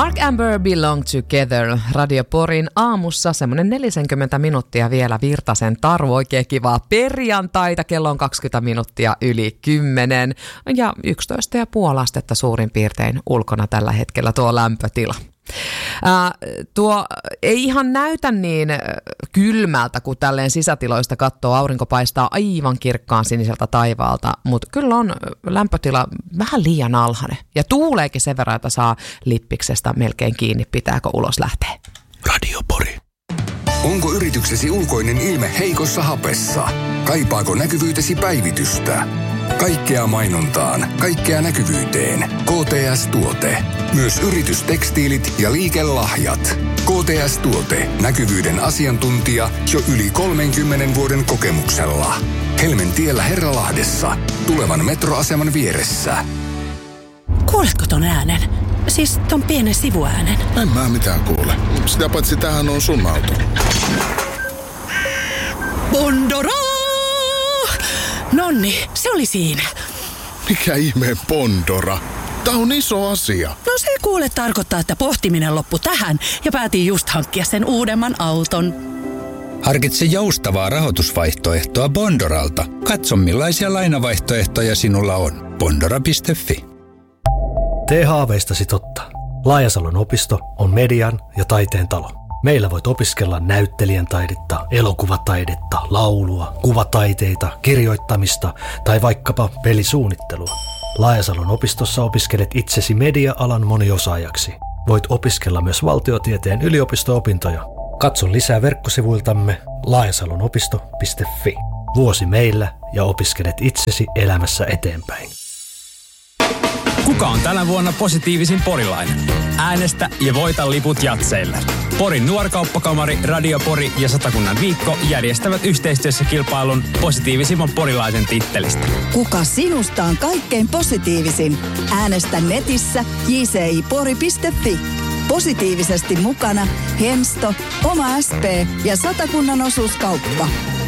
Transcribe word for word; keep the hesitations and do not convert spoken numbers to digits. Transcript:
Mark Amber Belong Together. Radio Porin aamussa semmoinen neljäkymmentä minuuttia vielä Virtasen Taru. Oikein kivaa perjantaita. Kello on kaksikymmentä minuuttia yli kymmenen ja yksitoista ja puoli astetta suurin piirtein ulkona tällä hetkellä tuo lämpötila. Ää, tuo ei ihan näytä niin kylmältä, kun tälleen sisätiloista katsoo. Aurinko paistaa aivan kirkkaan siniseltä taivaalta, mutta kyllä on lämpötila vähän liian alhainen. Ja tuuleekin sen verran, että saa lippiksestä melkein kiinni, pitääkö ulos lähteä. Radio Pori. Onko yrityksesi ulkoinen ilme heikossa hapessa? Kaipaako näkyvyytesi päivitystä? Kaikkea mainontaan, kaikkea näkyvyyteen. K T S-tuote. Myös yritystekstiilit ja liikelahjat. K T S-tuote. Näkyvyyden asiantuntija jo yli kolmenkymmenen vuoden kokemuksella. Helmentiellä Herralahdessa. Tulevan metroaseman vieressä. Kuuletko ton äänen? Siis ton pienen sivuäänen. En mä mitään kuule. Sitä paitsi tämähän on sun auto. Bondora! Nonni, se oli siinä. Mikä ihmeen Bondora? Tää on iso asia. No se kuule tarkoittaa, että pohtiminen loppui tähän ja päätin just hankkia sen uudemman auton. Harkitse joustavaa rahoitusvaihtoehtoa Bondoralta. Katso millaisia lainavaihtoehtoja sinulla on. Bondora piste fi. Tee haaveistasi totta. Laajasalon opisto on median ja taiteen talo. Meillä voit opiskella näyttelijän taidetta, elokuvataidetta, laulua, kuvataiteita, kirjoittamista tai vaikkapa pelisuunnittelua. Laajasalon opistossa opiskelet itsesi media-alan moniosaajaksi. Voit opiskella myös valtiotieteen yliopisto-opintoja. Katso lisää verkkosivuiltamme laajasalonopisto piste fi. Vuosi meillä ja opiskelet itsesi elämässä eteenpäin. Kuka on tänä vuonna positiivisin porilainen? Äänestä ja voita liput jatseille. Porin Nuorkauppakamari, Radio Pori ja Satakunnan viikko järjestävät yhteistyössä kilpailun positiivisimman porilaisen tittelistä. Kuka sinusta on kaikkein positiivisin? Äänestä netissä j c i pori piste fi. Positiivisesti mukana Hensto, Oma S P ja Satakunnan osuuskauppa.